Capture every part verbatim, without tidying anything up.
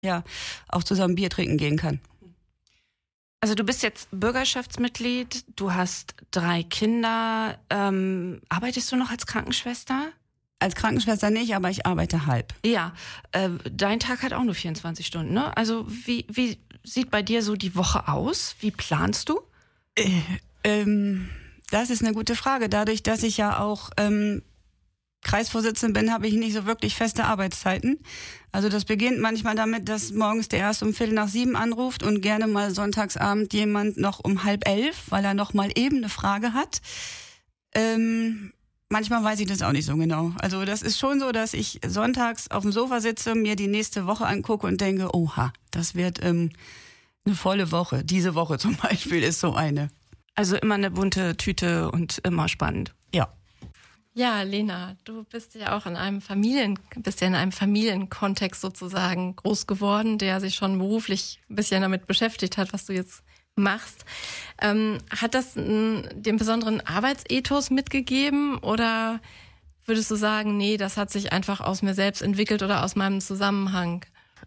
ja auch zusammen Bier trinken gehen kann. Also du bist jetzt Bürgerschaftsmitglied, du hast drei Kinder. Ähm, arbeitest du noch als Krankenschwester? Als Krankenschwester nicht, aber ich arbeite halb. Ja, äh, dein Tag hat auch nur vierundzwanzig Stunden, ne? Also wie, wie sieht bei dir so die Woche aus? Wie planst du? Äh, ähm, das ist eine gute Frage. Dadurch, dass ich ja auch ähm, Kreisvorsitzende bin, habe ich nicht so wirklich feste Arbeitszeiten. Also das beginnt manchmal damit, dass morgens der erst um Viertel nach sieben anruft und gerne mal sonntagsabend jemand noch um halb elf, weil er noch mal eben eine Frage hat. Ähm, manchmal weiß ich das auch nicht so genau. Also das ist schon so, dass ich sonntags auf dem Sofa sitze, mir die nächste Woche angucke und denke, oha, das wird ähm, eine volle Woche. Diese Woche zum Beispiel ist so eine. Also immer eine bunte Tüte und immer spannend. Ja. Ja, Lena, du bist ja auch in einem Familien, bist ja in einem Familienkontext sozusagen groß geworden, der sich schon beruflich ein bisschen damit beschäftigt hat, was du jetzt machst. Ähm, hat das n, den besonderen Arbeitsethos mitgegeben oder würdest du sagen, nee, das hat sich einfach aus mir selbst entwickelt oder aus meinem Zusammenhang?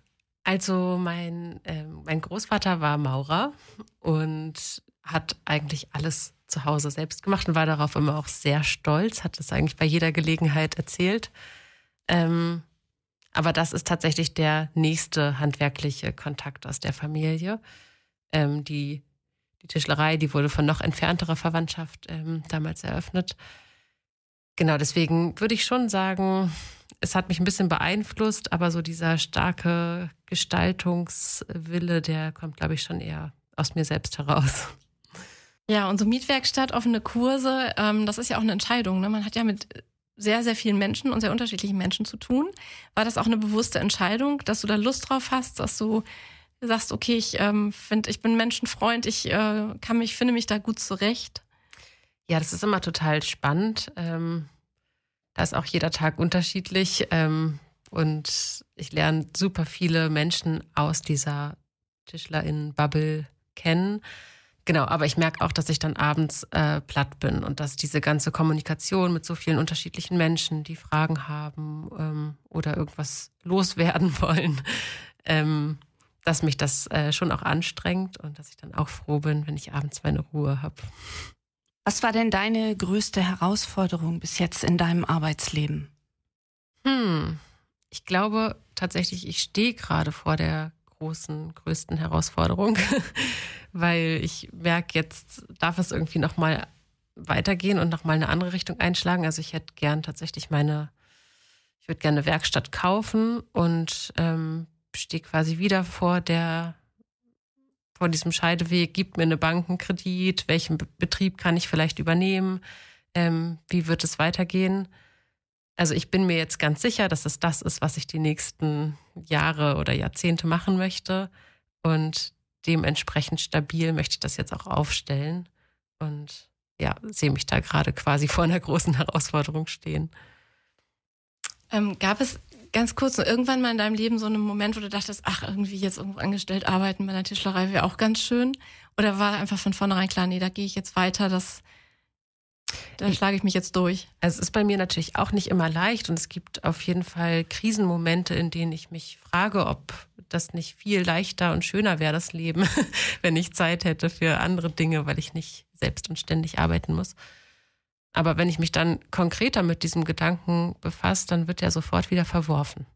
Also mein, äh, mein Großvater war Maurer und hat eigentlich alles zu Hause selbst gemacht und war darauf immer auch sehr stolz, hat das eigentlich bei jeder Gelegenheit erzählt. Ähm, aber das ist tatsächlich der nächste handwerkliche Kontakt aus der Familie. Ähm, die, die Tischlerei, die wurde von noch entfernterer Verwandtschaft ähm, damals eröffnet. Genau, deswegen würde ich schon sagen, es hat mich ein bisschen beeinflusst, aber so dieser starke Gestaltungswille, der kommt, glaube ich, schon eher aus mir selbst heraus. Ja, und so Mietwerkstatt, offene Kurse, ähm, das ist ja auch eine Entscheidung, ne? Man hat ja mit sehr, sehr vielen Menschen und sehr unterschiedlichen Menschen zu tun. War das auch eine bewusste Entscheidung, dass du da Lust drauf hast, dass du sagst, okay, ich ähm, finde, ich bin Menschenfreund, ich äh, kann mich, finde mich da gut zurecht? Ja, das ist immer total spannend. Ähm, da ist auch jeder Tag unterschiedlich. Ähm, und ich lerne super viele Menschen aus dieser TischlerInnen-Bubble kennen. Genau, aber ich merke auch, dass ich dann abends äh, platt bin und dass diese ganze Kommunikation mit so vielen unterschiedlichen Menschen, die Fragen haben ähm, oder irgendwas loswerden wollen, ähm, dass mich das äh, schon auch anstrengt und dass ich dann auch froh bin, wenn ich abends meine Ruhe habe. Was war denn deine größte Herausforderung bis jetzt in deinem Arbeitsleben? Hm, ich glaube tatsächlich, ich stehe gerade vor der großen, größten Herausforderung, weil ich merke, jetzt darf es irgendwie nochmal weitergehen und nochmal eine andere Richtung einschlagen. Also ich hätte gern tatsächlich meine, ich würde gerne eine Werkstatt kaufen und ähm, stehe quasi wieder vor der, vor diesem Scheideweg. Gibt mir eine Bank einen Kredit? Welchen Be- Betrieb kann ich vielleicht übernehmen? Ähm, wie wird es weitergehen? Also ich bin mir jetzt ganz sicher, dass es das ist, was ich die nächsten Jahre oder Jahrzehnte machen möchte. Und dementsprechend stabil möchte ich das jetzt auch aufstellen. Und ja, sehe mich da gerade quasi vor einer großen Herausforderung stehen. Ähm, gab es ganz kurz noch irgendwann mal in deinem Leben so einen Moment, wo du dachtest, ach, irgendwie jetzt irgendwo angestellt arbeiten bei einer Tischlerei wäre auch ganz schön? Oder war einfach von vornherein klar, nee, da gehe ich jetzt weiter, das, da schlage ich mich jetzt durch? Also es ist bei mir natürlich auch nicht immer leicht und es gibt auf jeden Fall Krisenmomente, in denen ich mich frage, ob das nicht viel leichter und schöner wäre, das Leben, wenn ich Zeit hätte für andere Dinge, weil ich nicht selbst und ständig arbeiten muss. Aber wenn ich mich dann konkreter mit diesem Gedanken befasse, dann wird er sofort wieder verworfen.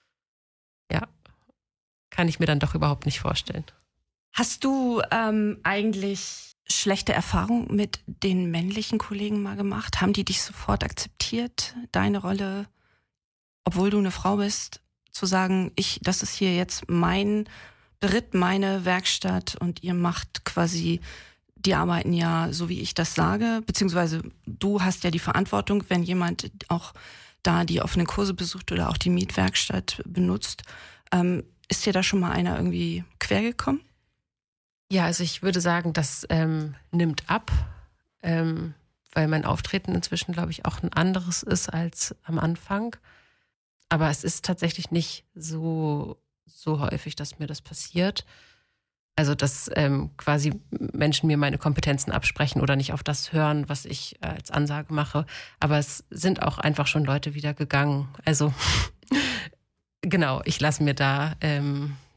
Ja, kann ich mir dann doch überhaupt nicht vorstellen. Hast du ähm, eigentlich schlechte Erfahrungen mit den männlichen Kollegen mal gemacht? Haben die dich sofort akzeptiert, deine Rolle, obwohl du eine Frau bist, zu sagen, ich, das ist hier jetzt mein Beritt, meine Werkstatt und ihr macht quasi, die arbeiten ja so, wie ich das sage, beziehungsweise du hast ja die Verantwortung, wenn jemand auch da die offenen Kurse besucht oder auch die Mietwerkstatt benutzt. Ähm, ist dir da schon mal einer irgendwie quer gekommen? Ja, also ich würde sagen, das ähm, nimmt ab, ähm, weil mein Auftreten inzwischen, glaube ich, auch ein anderes ist als am Anfang. Aber es ist tatsächlich nicht so, so häufig, dass mir das passiert. Also, dass ähm, quasi Menschen mir meine Kompetenzen absprechen oder nicht auf das hören, was ich äh, als Ansage mache. Aber es sind auch einfach schon Leute wieder gegangen. Also genau, ich lasse mir da ähm,